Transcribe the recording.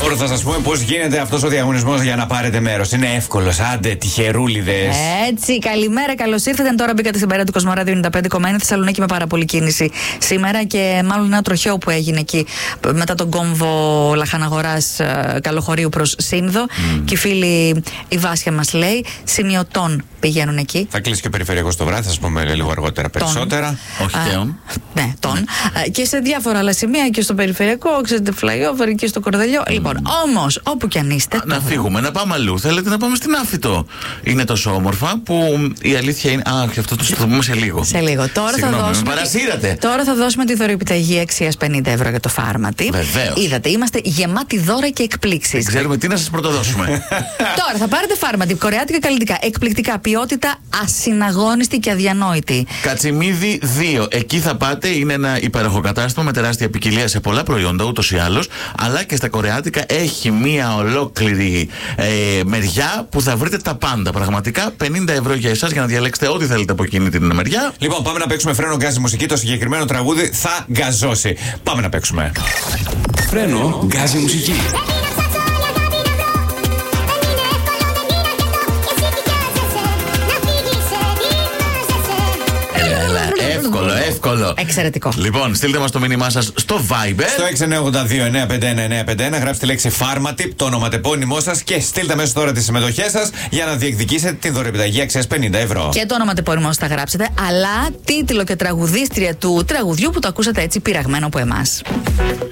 Τώρα θα σας πούμε πώς γίνεται αυτός ο διαγωνισμός για να πάρετε μέρος. Είναι εύκολος. Άντε, τυχερούλιδες. Έτσι, καλημέρα, καλώς ήρθατε. Τώρα μπήκατε στην παρέα του Κοσμοράδιο 95,1 Θεσσαλονίκη με πάρα πολύ κίνηση σήμερα και μάλλον ένα τροχαίο που έγινε εκεί μετά τον κόμβο Λαχαναγοράς Καλοχωρίου προς Σύνδο. Και η φίλη η Βάσια μας λέει σημειωτών πηγαίνουν εκεί. Θα κλείσει και ο περιφερειακός το βράδυ, θα σας πούμε λίγο αργότερα περισσότερα. Όχι τέον. Ναι, και σε διάφορα άλλα σημεία και στο περιφερειακό, ξέρετε, flyover και στο Κορδελιό. Λοιπόν, όμως, όπου κι αν είστε. Να φύγουμε, να πάμε αλλού. Θέλετε να πάμε στην Άφητο. Είναι τόσο όμορφα που η αλήθεια είναι. Α, και αυτό το πούμε σε λίγο. Σε λίγο. Τώρα θα δώσουμε τη δωρεοεπιταγή αξίας 50 ευρώ για το φάρματι. Βεβαίως. Είδατε, είμαστε γεμάτοι δώρα και εκπλήξεις. Δεν ξέρουμε τι να σας πρωτοδώσουμε. Τώρα θα πάρετε φάρματι, κορεάτικα καλλιτικά, εκπληκτικά, ποιότητα ασυναγώνιστη και αδιανόητη. Κατσιμίδι 2. Εκεί θα πάτε. Είναι ένα υπέροχο κατάστημα με τεράστια ποικιλία σε πολλά προϊόντα ούτως ή άλλως. Αλλά και στα κορεάτικα έχει μία ολόκληρη μεριά που θα βρείτε τα πάντα. Πραγματικά 50 ευρώ για εσάς για να διαλέξετε ό,τι θέλετε από εκείνη την μεριά. Λοιπόν, πάμε να παίξουμε Φρένο γκάζι μουσική. Το συγκεκριμένο τραγούδι θα γκαζώσει. Πάμε να παίξουμε. Φρένο γκάζι μουσική. Εύκολο. Εξαιρετικό. Λοιπόν, στείλτε μας το μήνυμά σας στο Viber. Στο 692-951-951 γράψτε λέξη φάρματι, το ονοματεπώνυμό σας και στείλτε μέσα τώρα τις συμμετοχές σας για να διεκδικήσετε την δωρεοπιταγή αξίας 50 ευρώ. Και το ονοματεπώνυμό σας θα γράψετε, αλλά τίτλο και τραγουδίστρια του τραγουδιού που το ακούσατε έτσι πειραγμένο από εμάς.